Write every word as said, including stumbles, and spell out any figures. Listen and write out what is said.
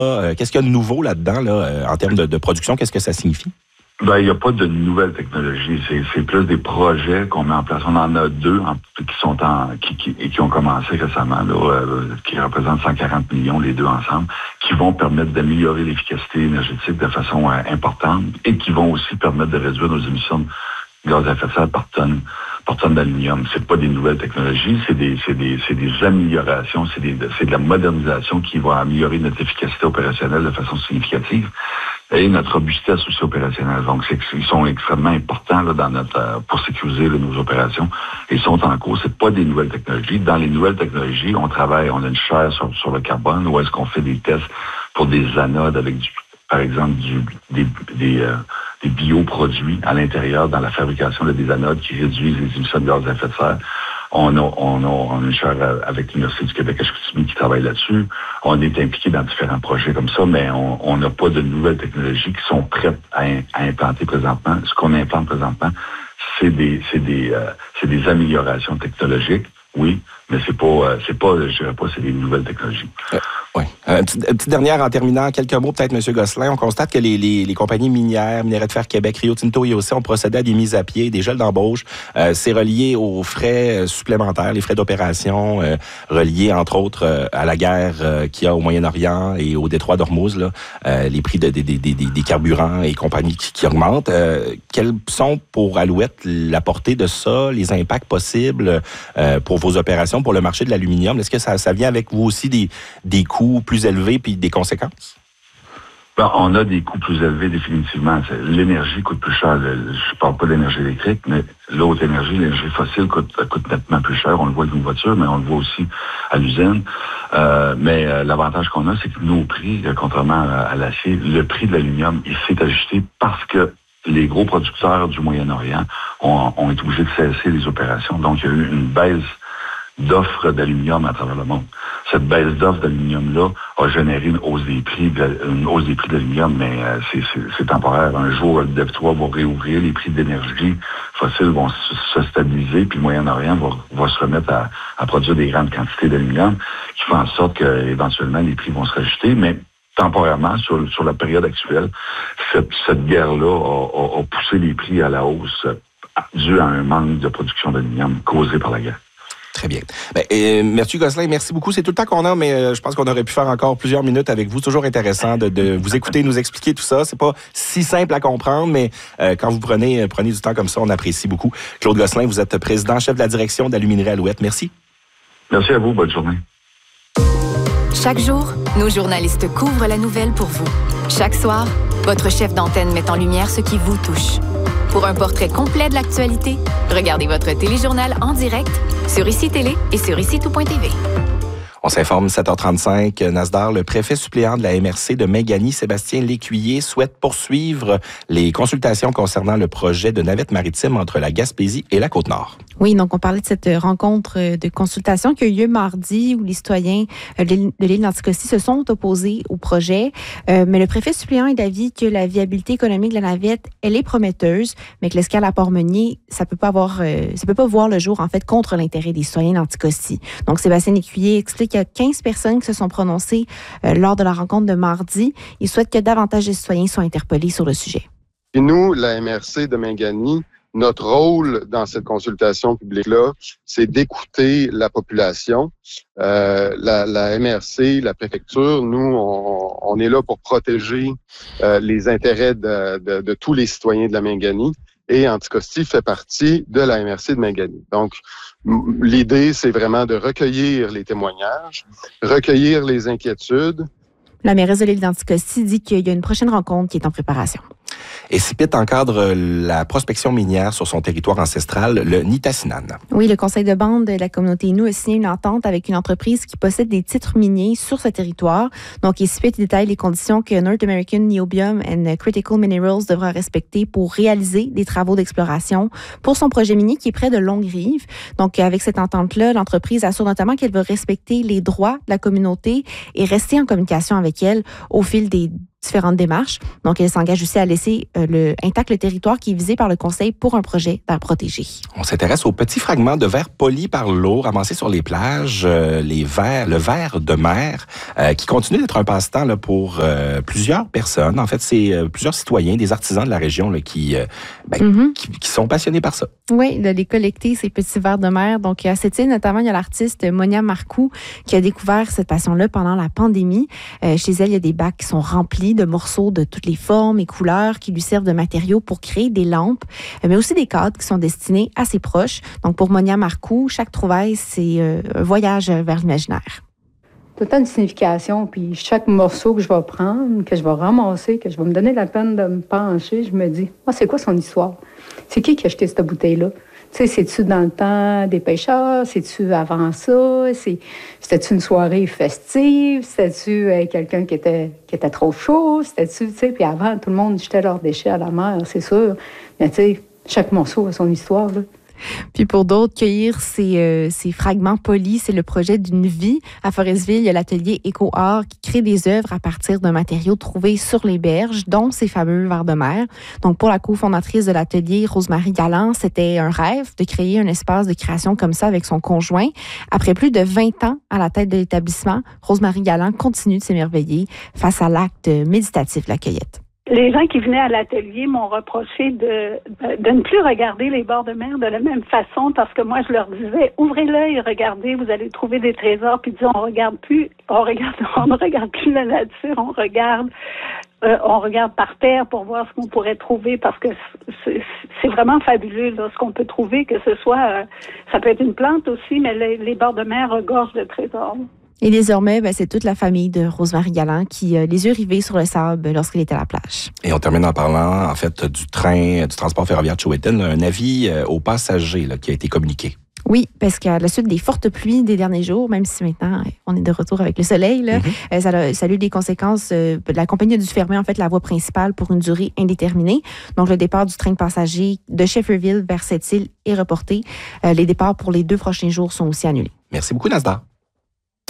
Euh, qu'est-ce qu'il y a de nouveau là-dedans, là, euh, en termes de, de production? Qu'est-ce que ça signifie? Ben, il n'y a pas de nouvelles technologies. C'est, c'est plus des projets qu'on met en place. On en a deux en, qui sont en qui, qui, et qui ont commencé récemment, là, euh, qui représentent cent quarante millions, les deux ensemble, qui vont permettre d'améliorer l'efficacité énergétique de façon euh, importante et qui vont aussi permettre de réduire nos émissions de gaz à effet de serre par tonne, par tonne d'aluminium. C'est pas des nouvelles technologies, c'est des, c'est des, c'est des améliorations, c'est des, c'est de la modernisation qui va améliorer notre efficacité opérationnelle de façon significative et notre robustesse aussi opérationnelle. Donc, c'est, ils sont extrêmement importants là, dans notre, euh, pour sécuriser là, nos opérations. Ils sont en cours. C'est pas des nouvelles technologies. Dans les nouvelles technologies, on travaille, on a une chaire sur, sur le carbone, où est-ce qu'on fait des tests pour des anodes avec du, par exemple, du, des, des, euh, des bioproduits à l'intérieur dans la fabrication de des anodes qui réduisent les émissions de gaz à effet de serre. On a, on a, on a une chaire avec l'Université du Québec à Chicoutimi qui travaille là-dessus. On est impliqué dans différents projets comme ça, mais on n'a pas de nouvelles technologies qui sont prêtes à, à implanter présentement. Ce qu'on implante présentement, c'est des, c'est des, euh, c'est des améliorations technologiques, oui, mais c'est pas, euh, c'est pas, je dirais pas, c'est des nouvelles technologies. Euh, oui. Euh, une petite, petite dernière en terminant, quelques mots peut-être, M. Gosselin. On constate que les, les, les compagnies minières, Minerais de Fer Québec, Rio Tinto et aussi ont procédé à des mises à pied, des gels d'embauche. Euh, c'est relié aux frais supplémentaires, les frais d'opération, euh, reliés entre autres euh, à la guerre euh, qu'il y a au Moyen-Orient et au détroit d'Ormuz, là, euh, les prix de, de, de, de, des carburants et compagnies qui, qui augmentent. Euh, quels sont pour Alouette la portée de ça, les impacts possibles euh, pour vos opérations, pour le marché de l'aluminium? Est-ce que ça, ça vient avec vous aussi des, des coûts plus élevés puis des conséquences? Ben, on a des coûts plus élevés, définitivement. L'énergie coûte plus cher. Je parle pas d'énergie électrique, mais l'autre énergie, l'énergie fossile, coûte, coûte nettement plus cher. On le voit avec nos voitures, mais on le voit aussi à l'usine. Euh, mais euh, l'avantage qu'on a, c'est que nos prix, contrairement à, à l'acier, le prix de l'aluminium, il s'est ajusté parce que les gros producteurs du Moyen-Orient ont, ont été obligés de cesser les opérations. Donc, il y a eu une baisse d'offres d'aluminium à travers le monde. Cette baisse d'offres d'aluminium-là a généré une hausse des prix, une hausse des prix de l'aluminium, mais euh, c'est, c'est, c'est temporaire. Un jour, le détroit va réouvrir, les prix d'énergie fossile vont se, se stabiliser, puis le Moyen-Orient va, va se remettre à, à produire des grandes quantités d'aluminium, qui fait en sorte qu'éventuellement, les prix vont se rajuster, mais temporairement, sur, sur la période actuelle, cette, cette guerre-là a, a, a poussé les prix à la hausse dû à un manque de production d'aluminium causé par la guerre. Très bien. Ben, euh, Mathieu Gosselin, merci beaucoup. C'est tout le temps qu'on a, mais euh, je pense qu'on aurait pu faire encore plusieurs minutes avec vous. C'est toujours intéressant de, de vous écouter, nous expliquer tout ça. C'est pas si simple à comprendre, mais euh, quand vous prenez, prenez du temps comme ça, on apprécie beaucoup. Claude Gosselin, vous êtes président, chef de la direction d'Aluminerie Alouette. Merci. Merci à vous. Bonne journée. Chaque jour, nos journalistes couvrent la nouvelle pour vous. Chaque soir, votre chef d'antenne met en lumière ce qui vous touche. Pour un portrait complet de l'actualité, regardez votre téléjournal en direct sur Ici Télé et sur ici tout point t v. On s'informe sept heures trente-cinq. Nasdar, le préfet suppléant de la M R C de Mingani, Sébastien Lécuyer, souhaite poursuivre les consultations concernant le projet de navette maritime entre la Gaspésie et la Côte-Nord. Oui, donc on parlait de cette rencontre de consultation qui a eu lieu mardi où les citoyens de l'île d'Anticosti se sont opposés au projet. Euh, mais le préfet suppléant est d'avis que la viabilité économique de la navette, elle est prometteuse, mais que l'escale à Port-Meunier, ça peut pas avoir, euh, ça peut pas voir le jour en fait contre l'intérêt des citoyens d'Anticosti. Donc Sébastien Lécuyer explique qu'il y a quinze personnes qui se sont prononcées euh, lors de la rencontre de mardi. Il souhaite que davantage de citoyens soient interpellés sur le sujet. Et nous, la M R C de Mingani, notre rôle dans cette consultation publique-là, c'est d'écouter la population. Euh, la, la M R C, la préfecture, nous, on, on est là pour protéger euh, les intérêts de, de, de tous les citoyens de la Mingani. Et Anticosti fait partie de la M R C de Mingani. Donc, l'idée, c'est vraiment de recueillir les témoignages, recueillir les inquiétudes. La mairesse de l'île d'Anticosti dit qu'il y a une prochaine rencontre qui est en préparation. Et Cipit encadre la prospection minière sur son territoire ancestral, le Nitassinan. Oui, le conseil de bande de la communauté Innu a signé une entente avec une entreprise qui possède des titres miniers sur ce territoire. Donc, Cipit détaille les conditions que North American Niobium and Critical Minerals devra respecter pour réaliser des travaux d'exploration pour son projet minier qui est près de Longue-Rive. Donc, avec cette entente-là, l'entreprise assure notamment qu'elle va respecter les droits de la communauté et rester en communication avec elle au fil des différentes démarches. Donc, elle s'engage aussi à laisser euh, le, intact le territoire qui est visé par le Conseil pour un projet d'aire protégée. On s'intéresse aux petits fragments de verre polis par l'eau ramassés sur les plages, euh, les verres, le verre de mer, euh, qui continue d'être un passe-temps là, pour euh, plusieurs personnes. En fait, c'est euh, plusieurs citoyens, des artisans de la région là, qui, euh, ben, mm-hmm. qui, qui sont passionnés par ça. Oui, de les collecter, ces petits verres de mer. Donc, à cette île, notamment, il y a l'artiste Monia Marcoux qui a découvert cette passion-là pendant la pandémie. Euh, chez elle, il y a des bacs qui sont remplis de morceaux de toutes les formes et couleurs qui lui servent de matériaux pour créer des lampes, mais aussi des cadres qui sont destinés à ses proches. Donc, pour Monia Marcoux, chaque trouvaille, c'est euh, un voyage vers l'imaginaire. Tout le temps une signification, puis chaque morceau que je vais prendre, que je vais ramasser, que je vais me donner la peine de me pencher, je me dis, ah, c'est quoi son histoire? C'est qui qui a acheté cette bouteille-là? Tu sais, c'est-tu dans le temps des pêcheurs? C'est-tu avant ça? C'est, c'était-tu une soirée festive? C'était-tu euh, quelqu'un qui était, qui était trop chaud? C'était-tu, tu sais, puis avant, tout le monde jetait leurs déchets à la mer, c'est sûr. Mais tu sais, chaque morceau a son histoire, là. Puis pour d'autres, cueillir ces, euh, ces fragments polis, c'est le projet d'une vie. À Forestville, il y a l'atelier Éco-Art qui crée des œuvres à partir de matériaux trouvés sur les berges, dont ces fameux verres de mer. Donc pour la cofondatrice de l'atelier, Rosemarie Galland, c'était un rêve de créer un espace de création comme ça avec son conjoint. Après plus de vingt ans à la tête de l'établissement, Rosemarie Galland continue de s'émerveiller face à l'acte méditatif de la cueillette. Les gens qui venaient à l'atelier m'ont reproché de, de ne plus regarder les bords de mer de la même façon parce que moi, je leur disais, ouvrez l'œil, regardez, vous allez trouver des trésors. Puis disons, on regarde plus, on regarde, on ne regarde plus la nature, on regarde, euh, on regarde par terre pour voir ce qu'on pourrait trouver parce que c'est, c'est vraiment fabuleux là, ce qu'on peut trouver, que ce soit, euh, ça peut être une plante aussi, mais les, les bords de mer regorgent de trésors. Et désormais, ben, c'est toute la famille de Rosemarie Galland qui euh, les yeux rivés sur le sable lorsqu'elle était à la plage. Et on termine en parlant, en fait, du train, du transport ferroviaire de Chowéton, un avis euh, aux passagers là, qui a été communiqué. Oui, parce qu'à la suite des fortes pluies des derniers jours, même si maintenant on est de retour avec le soleil, là, mm-hmm. euh, ça, a, ça a eu des conséquences. Euh, la compagnie a dû fermer en fait la voie principale pour une durée indéterminée. Donc le départ du train de passagers de Shefferville vers cette île est reporté. Euh, les départs pour les deux prochains jours sont aussi annulés. Merci beaucoup, Nasdaq.